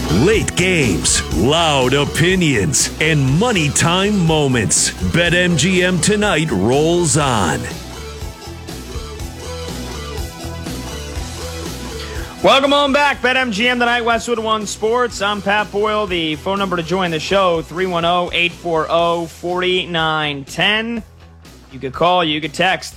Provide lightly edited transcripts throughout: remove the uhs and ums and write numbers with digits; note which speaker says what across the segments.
Speaker 1: Late games, loud opinions, and money time moments. BetMGM Tonight rolls on.
Speaker 2: Welcome on back. BetMGM Tonight, Westwood One Sports. I'm Pat Boyle. The phone number to join the show, 310-840-4910. You could call, you could text,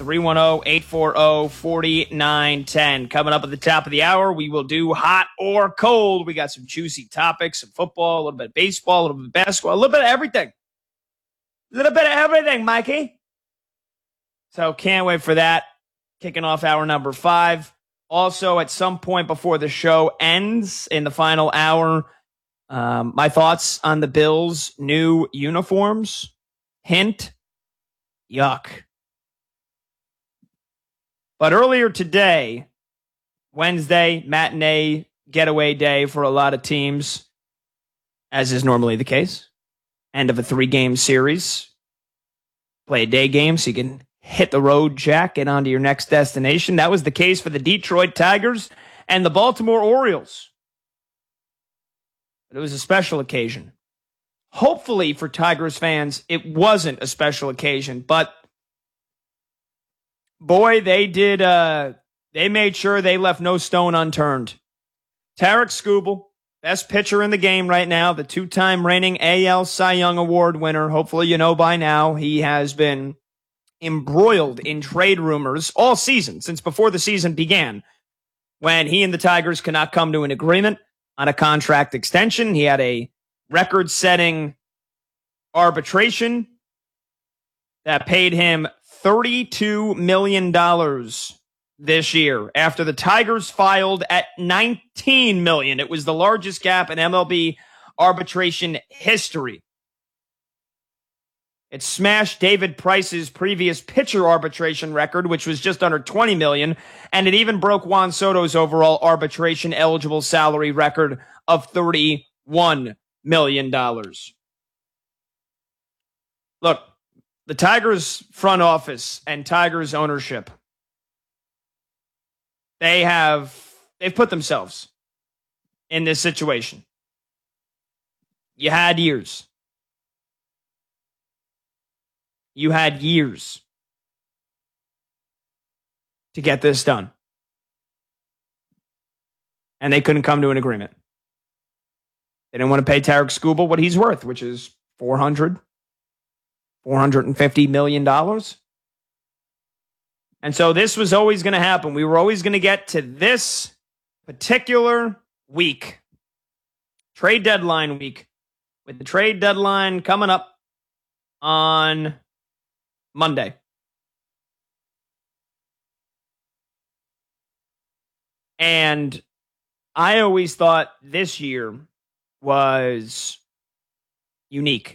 Speaker 2: 310-840-4910. Coming up at the top of the hour, we will do hot or cold. We got some juicy topics, some football, a little bit of baseball, a little bit of basketball, a little bit of everything. A little bit of everything, Mikey. So can't wait for that. Kicking off hour number 5. Also, at some point before the show ends in the final hour, my thoughts on the Bills' new uniforms. Hint, yuck. But earlier today, Wednesday, matinee getaway day for a lot of teams, as is normally the case. End of a 3-game series. Play a day game so you can hit the road, Jack, get onto your next destination. That was the case for the Detroit Tigers and the Baltimore Orioles. But it was a special occasion. Hopefully for Tigers fans, it wasn't a special occasion, but boy, they did. They made sure they left no stone unturned. Tarik Skubal, best pitcher in the game right now, the 2-time reigning AL Cy Young Award winner. Hopefully you know by now he has been embroiled in trade rumors all season, since before the season began, when he and the Tigers could not come to an agreement on a contract extension. He had a record-setting arbitration that paid him $32 million this year after the Tigers filed at $19 million. It was the largest gap in MLB arbitration history. It smashed David Price's previous pitcher arbitration record, which was just under $20 million, and it even broke Juan Soto's overall arbitration eligible salary record of $31 million. Look, the Tigers front office and Tigers ownership, they've put themselves in this situation. You had years. You had years to get this done. And they couldn't come to an agreement. They didn't want to pay Tarik Skubal what he's worth, which is $450 million. And so this was always going to happen. We were always going to get to this particular week, trade deadline week, with the trade deadline coming up on Monday. And I always thought this year was unique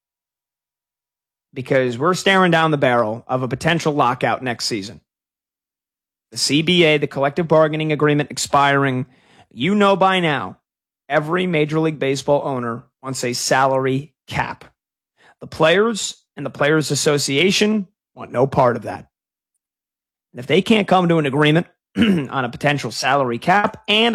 Speaker 2: because we're staring down the barrel of a potential lockout next season. The CBA, the collective bargaining agreement, expiring. You know by now, every Major League Baseball owner wants a salary cap. The players and the Players Association want no part of that. And if they can't come to an agreement on a potential salary cap and